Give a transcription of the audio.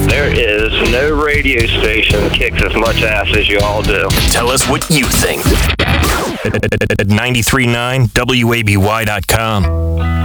There is no radio station that kicks as much ass as you all do. Tell us what you think at 93.9WABY.com.